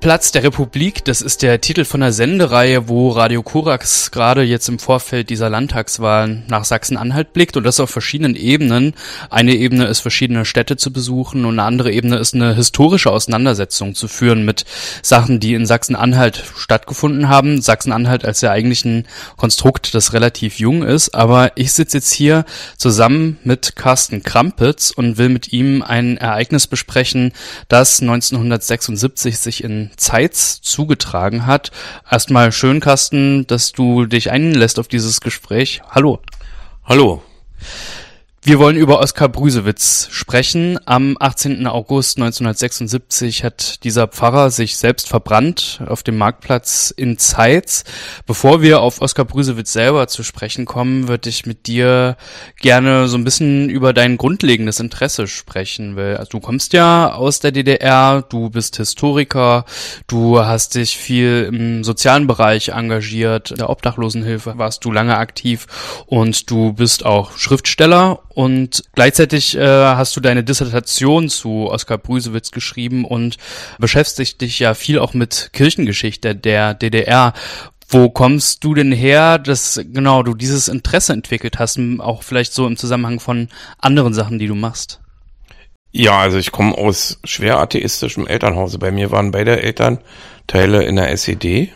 Marktplatz der Republik, das ist der Titel von einer Sendereihe, wo Radio Korax gerade jetzt im Vorfeld dieser Landtagswahlen nach Sachsen-Anhalt blickt und das auf verschiedenen Ebenen. Eine Ebene ist, verschiedene Städte zu besuchen und eine andere Ebene ist, eine historische Auseinandersetzung zu führen mit Sachen, die in Sachsen-Anhalt stattgefunden haben. Sachsen-Anhalt als ja eigentlich ein Konstrukt, das relativ jung ist, aber ich sitze jetzt hier zusammen mit Carsten Krampitz und will mit ihm ein Ereignis besprechen, das 1976 sich in Zeitz zugetragen hat. Erstmal schön, Carsten, dass du dich einlässt auf dieses Gespräch. Hallo. Hallo. Wir wollen über Oskar Brüsewitz sprechen. Am 18. August 1976 hat dieser Pfarrer sich selbst verbrannt auf dem Marktplatz in Zeitz. Bevor wir auf Oskar Brüsewitz selber zu sprechen kommen, würde ich mit dir gerne so ein bisschen über dein grundlegendes Interesse sprechen. Also du kommst ja aus der DDR, du bist Historiker, du hast dich viel im sozialen Bereich engagiert, in der Obdachlosenhilfe warst du lange aktiv und du bist auch Schriftsteller. Und gleichzeitig hast du deine Dissertation zu Oskar Brüsewitz geschrieben und beschäftigst dich ja viel auch mit Kirchengeschichte der DDR. Wo kommst du denn her, dass genau du dieses Interesse entwickelt hast, auch vielleicht so im Zusammenhang von anderen Sachen, die du machst? Ja, also ich komme aus schwer atheistischem Elternhause. Bei mir waren beide Elternteile in der SED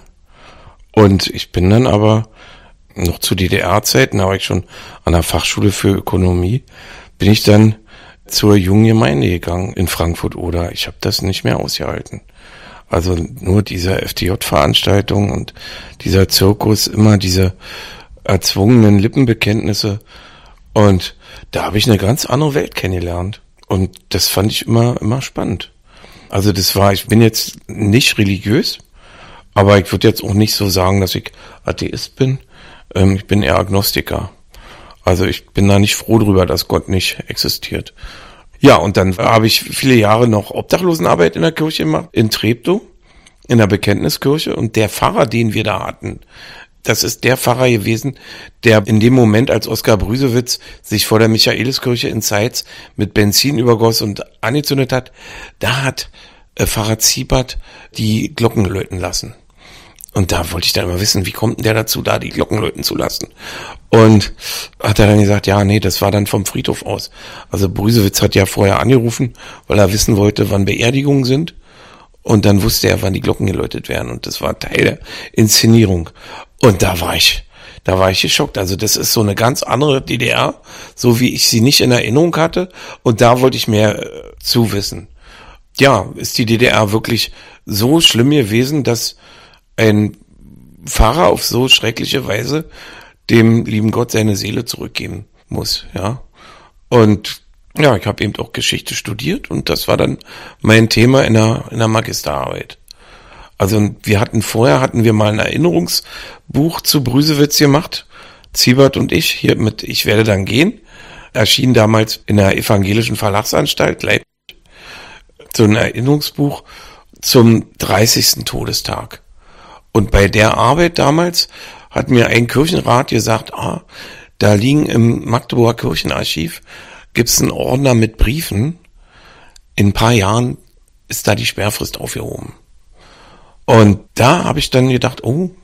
und ich bin dann aber noch zu DDR-Zeiten, da war ich schon an der Fachschule für Ökonomie, bin ich dann zur jungen Gemeinde gegangen in Frankfurt-Oder. Ich habe das nicht mehr ausgehalten. Also nur diese FDJ-Veranstaltung und dieser Zirkus, immer diese erzwungenen Lippenbekenntnisse. Und da habe ich eine ganz andere Welt kennengelernt. Und das fand ich immer spannend. Also ich bin jetzt nicht religiös, aber ich würde jetzt auch nicht so sagen, dass ich Atheist bin. Ich bin eher Agnostiker. Also ich bin da nicht froh drüber, dass Gott nicht existiert. Ja, und dann habe ich viele Jahre noch Obdachlosenarbeit in der Kirche gemacht, in Treptow, in der Bekenntniskirche. Und der Pfarrer, den wir da hatten, das ist der Pfarrer gewesen, der in dem Moment, als Oskar Brüsewitz sich vor der Michaeliskirche in Zeitz mit Benzin übergoss und angezündet hat, da hat Pfarrer Ziebert die Glocken läuten lassen. Und da wollte ich dann immer wissen, wie kommt denn der dazu, da die Glocken läuten zu lassen? Und hat er dann gesagt, ja, nee, das war dann vom Friedhof aus. Also Brüsewitz hat ja vorher angerufen, weil er wissen wollte, wann Beerdigungen sind. Und dann wusste er, wann die Glocken geläutet werden. Und das war Teil der Inszenierung. Und da war ich geschockt. Also das ist so eine ganz andere DDR, so wie ich sie nicht in Erinnerung hatte. Und da wollte ich mehr zu wissen. Ja, ist die DDR wirklich so schlimm gewesen, dass ein Pfarrer auf so schreckliche Weise dem lieben Gott seine Seele zurückgeben muss, ja. Und ja, ich habe eben auch Geschichte studiert und das war dann mein Thema in der Magisterarbeit. Also vorher hatten wir mal ein Erinnerungsbuch zu Brüsewitz gemacht, Ziebert und ich, hier mit Ich werde dann gehen, erschien damals in der Evangelischen Verlagsanstalt Leipzig, so ein Erinnerungsbuch zum 30. Todestag. Und bei der Arbeit damals hat mir ein Kirchenrat gesagt, da liegen im Magdeburger Kirchenarchiv, gibt's einen Ordner mit Briefen. In ein paar Jahren ist da die Sperrfrist aufgehoben. Und da habe ich dann gedacht,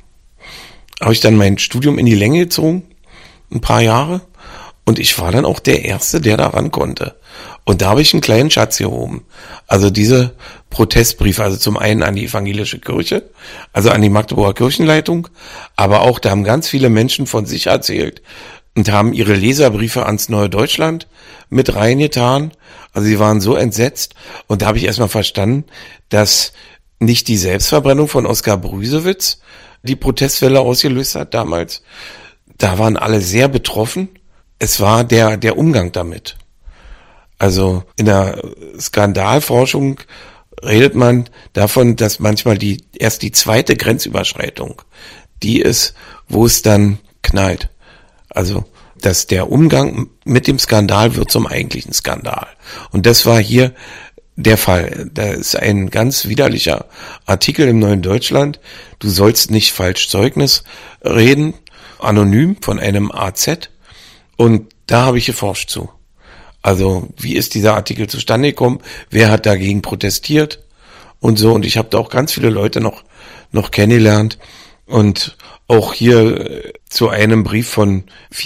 habe ich dann mein Studium in die Länge gezogen, ein paar Jahre. Und ich war dann auch der Erste, der da ran konnte. Und da habe ich einen kleinen Schatz gehoben. Also diese Protestbriefe, also zum einen an die evangelische Kirche, also an die Magdeburger Kirchenleitung, aber auch, da haben ganz viele Menschen von sich erzählt und haben ihre Leserbriefe ans Neue Deutschland mit reingetan. Also sie waren so entsetzt und da habe ich erstmal verstanden, dass nicht die Selbstverbrennung von Oskar Brüsewitz die Protestwelle ausgelöst hat damals. Da waren alle sehr betroffen. Es war der Umgang damit. Also in der Skandalforschung redet man davon, dass manchmal erst die zweite Grenzüberschreitung die ist, wo es dann knallt. Also, dass der Umgang mit dem Skandal wird zum eigentlichen Skandal. Und das war hier der Fall. Da ist ein ganz widerlicher Artikel im Neuen Deutschland. Du sollst nicht falsch Zeugnis reden, anonym von einem AZ. Und da habe ich geforscht zu. Also wie ist dieser Artikel zustande gekommen? Wer hat dagegen protestiert? und so. Und ich habe da auch ganz viele Leute noch kennengelernt. Und auch hier zu einem Brief von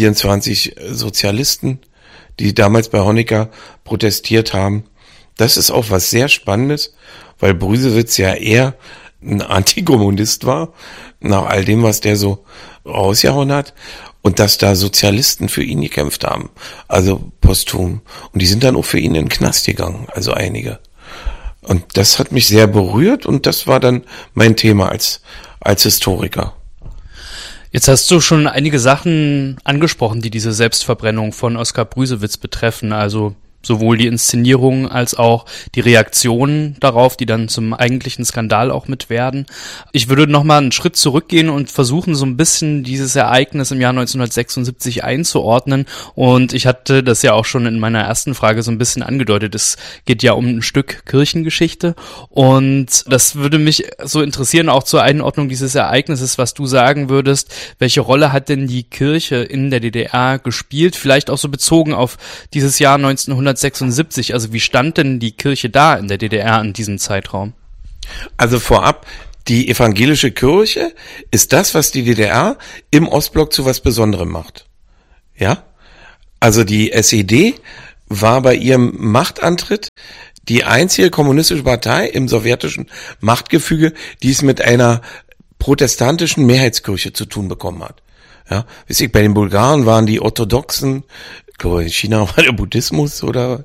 24 Sozialisten, die damals bei Honecker protestiert haben. Das ist auch was sehr Spannendes, weil Brüsewitz ja eher ein Antikommunist war, nach all dem, was der so rausgehauen hat. Und dass da Sozialisten für ihn gekämpft haben, also posthum. Und die sind dann auch für ihn in den Knast gegangen, also einige. Und das hat mich sehr berührt und das war dann mein Thema als Historiker. Jetzt hast du schon einige Sachen angesprochen, die diese Selbstverbrennung von Oskar Brüsewitz betreffen, also sowohl die Inszenierung als auch die Reaktionen darauf, die dann zum eigentlichen Skandal auch mit werden. Ich würde nochmal einen Schritt zurückgehen und versuchen, so ein bisschen dieses Ereignis im Jahr 1976 einzuordnen. Und ich hatte das ja auch schon in meiner ersten Frage so ein bisschen angedeutet. Es geht ja um ein Stück Kirchengeschichte. Und das würde mich so interessieren, auch zur Einordnung dieses Ereignisses, was du sagen würdest. Welche Rolle hat denn die Kirche in der DDR gespielt? Vielleicht auch so bezogen auf dieses Jahr 1976. Also wie stand denn die Kirche da in der DDR in diesem Zeitraum? Also vorab, die evangelische Kirche ist das, was die DDR im Ostblock zu was Besonderem macht. Ja? Also die SED war bei ihrem Machtantritt die einzige kommunistische Partei im sowjetischen Machtgefüge, die es mit einer protestantischen Mehrheitskirche zu tun bekommen hat. Ja, wisst ihr, bei den Bulgaren waren die Orthodoxen, ich glaube in China war der Buddhismus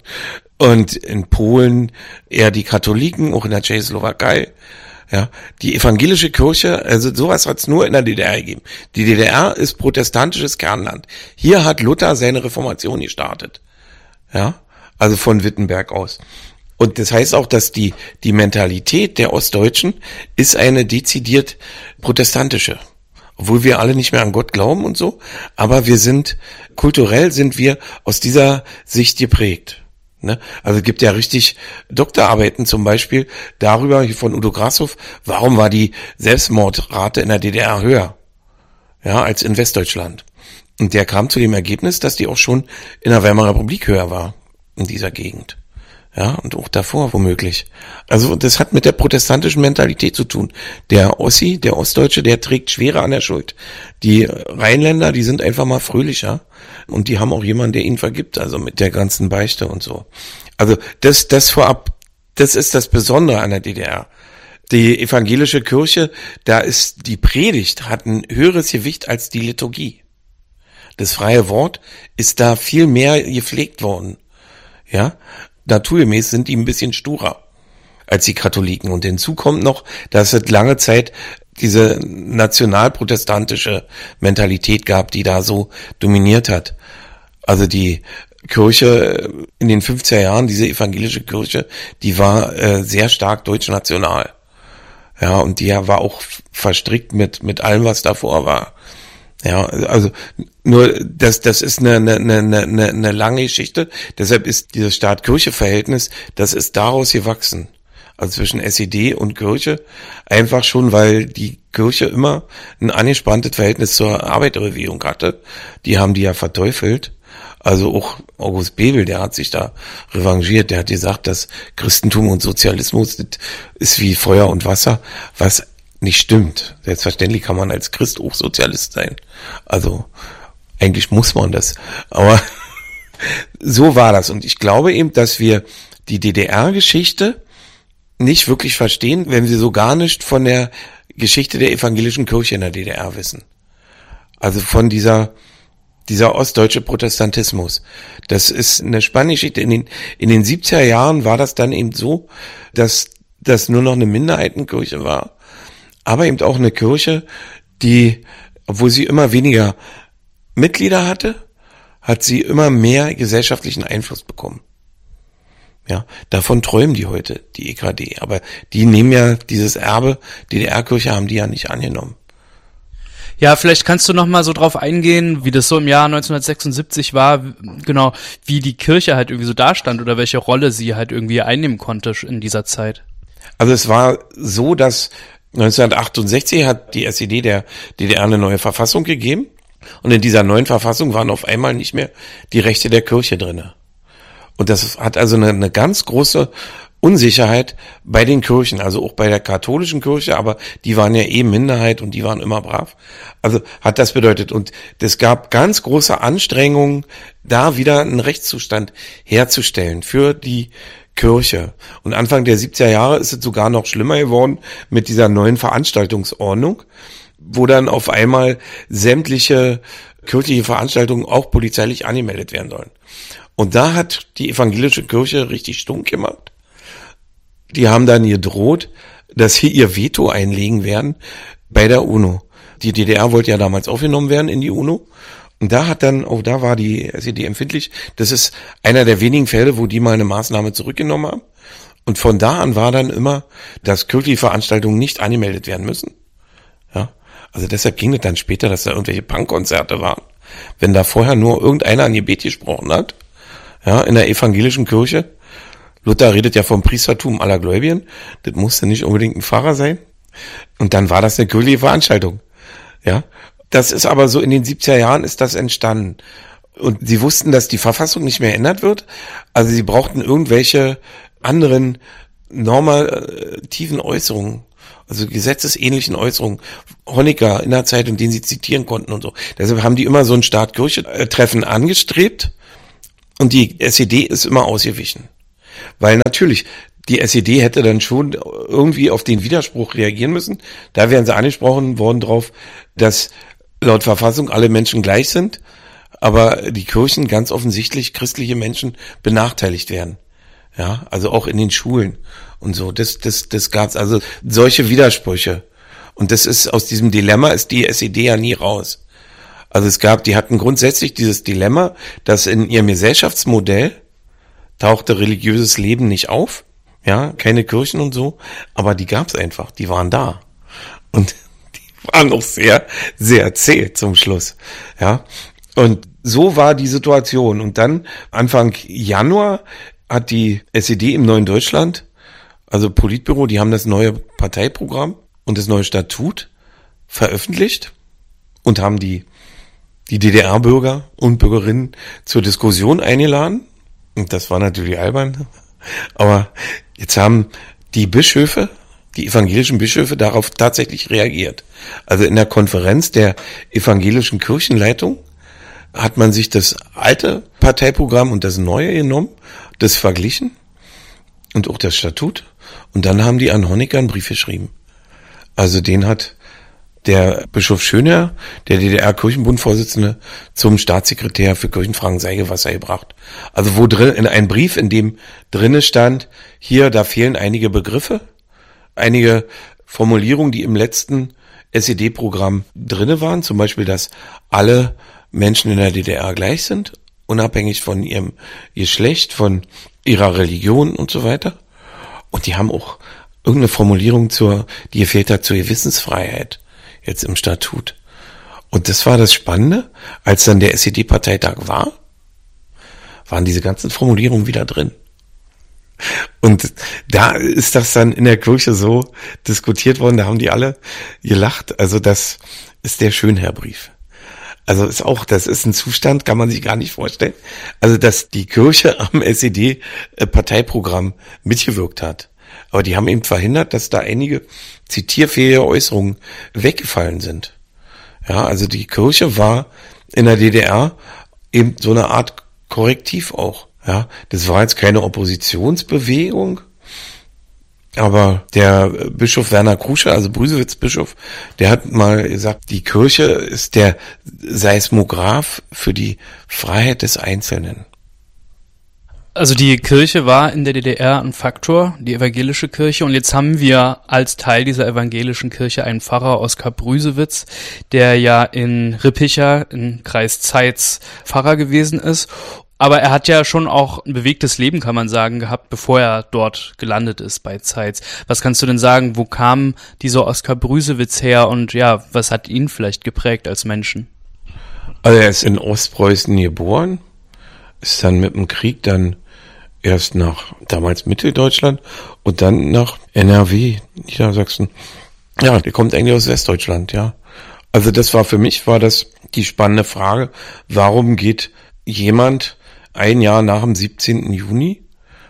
und in Polen eher die Katholiken, auch in der Tschechoslowakei. Ja, die evangelische Kirche, also sowas hat es nur in der DDR gegeben. Die DDR ist protestantisches Kernland. Hier hat Luther seine Reformation gestartet. Ja, also von Wittenberg aus. Und das heißt auch, dass die Mentalität der Ostdeutschen ist eine dezidiert protestantische. Obwohl wir alle nicht mehr an Gott glauben und so, aber kulturell sind wir aus dieser Sicht geprägt. Ne? Also es gibt ja richtig Doktorarbeiten zum Beispiel darüber, hier von Udo Grashoff, warum war die Selbstmordrate in der DDR höher, ja, als in Westdeutschland. Und der kam zu dem Ergebnis, dass die auch schon in der Weimarer Republik höher war, in dieser Gegend. Ja, und auch davor womöglich. Also das hat mit der protestantischen Mentalität zu tun. Der Ossi, der Ostdeutsche, der trägt schwerer an der Schuld. Die Rheinländer, die sind einfach mal fröhlicher und die haben auch jemanden, der ihnen vergibt, also mit der ganzen Beichte und so. Also das vorab, das ist das Besondere an der DDR. Die evangelische Kirche, da ist die Predigt, hat ein höheres Gewicht als die Liturgie. Das freie Wort ist da viel mehr gepflegt worden. Ja, naturgemäß sind die ein bisschen sturer als die Katholiken. Und hinzu kommt noch, dass es lange Zeit diese nationalprotestantische Mentalität gab, die da so dominiert hat. Also die Kirche in den 50er Jahren, diese evangelische Kirche, die war sehr stark deutschnational. Ja, und die war auch verstrickt mit allem, was davor war. Ja, also nur das ist eine lange Geschichte. Deshalb ist dieses Staat-Kirche-Verhältnis, das ist daraus gewachsen. Also zwischen SED und Kirche, einfach schon, weil die Kirche immer ein angespanntes Verhältnis zur Arbeiterbewegung hatte. Die haben die ja verteufelt. Also auch August Bebel, der hat sich da revanchiert. Der hat gesagt, dass Christentum und Sozialismus das ist wie Feuer und Wasser, was nicht stimmt. Selbstverständlich kann man als Christ auch Sozialist sein. Also eigentlich muss man das. Aber so war das. Und ich glaube eben, dass wir die DDR-Geschichte nicht wirklich verstehen, wenn wir so gar nicht von der Geschichte der evangelischen Kirche in der DDR wissen. Also von dieser ostdeutsche Protestantismus. Das ist eine spannende Geschichte. In den 70er Jahren war das dann eben so, dass das nur noch eine Minderheitenkirche war. Aber eben auch eine Kirche, die, obwohl sie immer weniger Mitglieder hatte, hat sie immer mehr gesellschaftlichen Einfluss bekommen. Ja, davon träumen die heute, die EKD. Aber die nehmen ja dieses Erbe, DDR-Kirche haben die ja nicht angenommen. Ja, vielleicht kannst du noch mal so drauf eingehen, wie das so im Jahr 1976 war, genau, wie die Kirche halt irgendwie so dastand oder welche Rolle sie halt irgendwie einnehmen konnte in dieser Zeit. Also es war so, dass 1968 hat die SED der DDR eine neue Verfassung gegeben und in dieser neuen Verfassung waren auf einmal nicht mehr die Rechte der Kirche drinne. Und das hat also eine ganz große Unsicherheit bei den Kirchen, also auch bei der katholischen Kirche, aber die waren ja Minderheit und die waren immer brav. Also hat das bedeutet, und es gab ganz große Anstrengungen, da wieder einen Rechtszustand herzustellen für die Kirche. Und Anfang der 70er Jahre ist es sogar noch schlimmer geworden mit dieser neuen Veranstaltungsordnung, wo dann auf einmal sämtliche kirchliche Veranstaltungen auch polizeilich angemeldet werden sollen. Und da hat die evangelische Kirche richtig stunk gemacht. Die haben dann gedroht, dass sie ihr Veto einlegen werden bei der UNO. Die DDR wollte ja damals aufgenommen werden in die UNO. Und da war die SED empfindlich. Das ist einer der wenigen Fälle, wo die mal eine Maßnahme zurückgenommen haben. Und von da an war dann immer, dass kirchliche Veranstaltungen nicht angemeldet werden müssen. Ja. Also deshalb ging es dann später, dass da irgendwelche Punkkonzerte waren. Wenn da vorher nur irgendeiner ein Gebet gesprochen hat, ja, in der evangelischen Kirche. Luther redet ja vom Priestertum aller Gläubigen. Das musste nicht unbedingt ein Pfarrer sein. Und dann war das eine kirchliche Veranstaltung. Ja. Das ist aber so, in den 70er Jahren ist das entstanden. Und sie wussten, dass die Verfassung nicht mehr ändert wird. Also sie brauchten irgendwelche anderen normativen Äußerungen, also gesetzesähnlichen Äußerungen, Honecker in der Zeitung, den sie zitieren konnten und so. Deshalb haben die immer so ein Staat-Kirche-Treffen angestrebt und die SED ist immer ausgewichen. Weil natürlich, die SED hätte dann schon irgendwie auf den Widerspruch reagieren müssen. Da wären sie angesprochen worden drauf, dass laut Verfassung alle Menschen gleich sind, aber die Kirchen ganz offensichtlich christliche Menschen benachteiligt werden. Ja, also auch in den Schulen und so. Das gab's also solche Widersprüche. Und das ist, aus diesem Dilemma ist die SED ja nie raus. Also die hatten grundsätzlich dieses Dilemma, dass in ihrem Gesellschaftsmodell tauchte religiöses Leben nicht auf. Ja, keine Kirchen und so. Aber die gab's einfach. Die waren da. Und die waren auch sehr, sehr zäh zum Schluss. Ja. Und so war die Situation. Und dann Anfang Januar hat die SED im Neuen Deutschland, also Politbüro, die haben das neue Parteiprogramm und das neue Statut veröffentlicht und haben die DDR-Bürger und Bürgerinnen zur Diskussion eingeladen. Und das war natürlich albern. Aber jetzt haben die Bischöfe, die evangelischen Bischöfe, darauf tatsächlich reagiert. Also in der Konferenz der evangelischen Kirchenleitung hat man sich das alte Parteiprogramm und das neue genommen, das verglichen und auch das Statut. Und dann haben die an Honecker einen Brief geschrieben. Also den hat der Bischof Schöner, der DDR-Kirchenbund-Vorsitzende, zum Staatssekretär für Kirchenfragen Seigewasser gebracht. Also wo drin, in einem Brief, in dem drinne stand, hier, da fehlen einige Begriffe, einige Formulierungen, die im letzten SED-Programm drinne waren, zum Beispiel, dass alle Menschen in der DDR gleich sind, unabhängig von ihrem Geschlecht, von ihrer Religion und so weiter. Und die haben auch irgendeine Formulierung die gefehlt hat zur Gewissensfreiheit, jetzt im Statut. Und das war das Spannende, als dann der SED-Parteitag war, waren diese ganzen Formulierungen wieder drin. Und da ist das dann in der Kirche so diskutiert worden, da haben die alle gelacht. Also das ist der Schönherrbrief. Also das ist ein Zustand, kann man sich gar nicht vorstellen. Also, dass die Kirche am SED-Parteiprogramm mitgewirkt hat. Aber die haben eben verhindert, dass da einige zitierfähige Äußerungen weggefallen sind. Ja, also die Kirche war in der DDR eben so eine Art Korrektiv auch. Ja, das war jetzt keine Oppositionsbewegung. Aber der Bischof Werner Krusche, also Brüsewitz-Bischof, der hat mal gesagt, die Kirche ist der Seismograph für die Freiheit des Einzelnen. Also die Kirche war in der DDR ein Faktor, die evangelische Kirche. Und jetzt haben wir als Teil dieser evangelischen Kirche einen Pfarrer, Oskar Brüsewitz, der ja in Rippicha, in Kreis Zeitz, Pfarrer gewesen ist. Aber er hat ja schon auch ein bewegtes Leben, kann man sagen, gehabt, bevor er dort gelandet ist bei Zeitz. Was kannst du denn sagen, wo kam dieser Oskar Brüsewitz her und ja, was hat ihn vielleicht geprägt als Menschen? Also er ist in Ostpreußen geboren, ist dann mit dem Krieg dann erst nach damals Mitteldeutschland und dann nach NRW, Niedersachsen. Ja, der kommt eigentlich aus Westdeutschland, ja. Also für mich das die spannende Frage, warum geht jemand ein Jahr nach dem 17. Juni,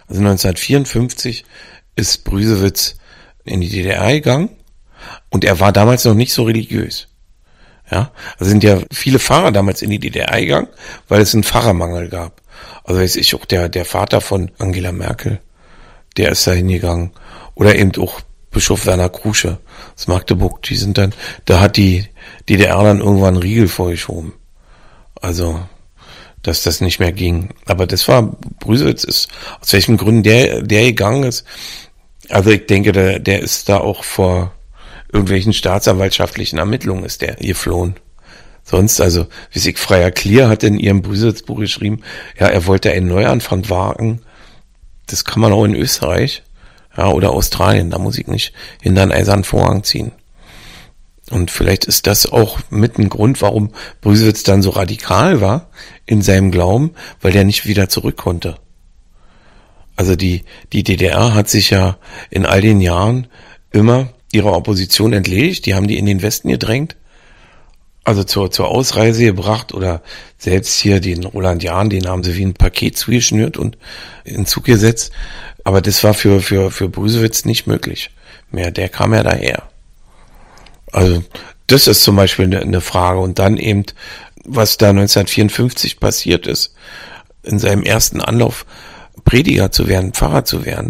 Also 1954 ist Brüsewitz in die DDR gegangen und er war damals noch nicht so religiös. Ja, also sind ja viele Pfarrer damals in die DDR gegangen, weil es einen Pfarrermangel gab. Also weiß ich auch, der Vater von Angela Merkel, der ist da hingegangen. Oder eben auch Bischof Werner Krusche aus Magdeburg, die sind dann, da hat die DDR dann irgendwann einen Riegel vorgeschoben. Also, dass das nicht mehr ging. Aber das war, Brüsewitz ist, aus welchen Gründen der gegangen ist. Also ich denke, der ist da auch vor irgendwelchen staatsanwaltschaftlichen Ermittlungen ist der geflohen. Sonst, also, wie sich Freier Klier hat in ihrem Brüsewitz-Buch geschrieben, ja, er wollte einen Neuanfang wagen. Das kann man auch in Österreich, ja, oder Australien. Da muss ich nicht hinter einen eisernen Vorhang ziehen. Und vielleicht ist das auch mit ein Grund, warum Brüsewitz dann so radikal war in seinem Glauben, weil der nicht wieder zurück konnte. Also die DDR hat sich ja in all den Jahren immer ihrer Opposition entledigt. Die haben die in den Westen gedrängt, also zur Ausreise gebracht oder selbst hier den Roland Jahn, den haben sie wie ein Paket zugeschnürt und in den Zug gesetzt. Aber das war für Brüsewitz nicht möglich mehr. Der kam ja daher. Also das ist zum Beispiel eine Frage. Und dann eben, was da 1954 passiert ist, in seinem ersten Anlauf Prediger zu werden, Pfarrer zu werden,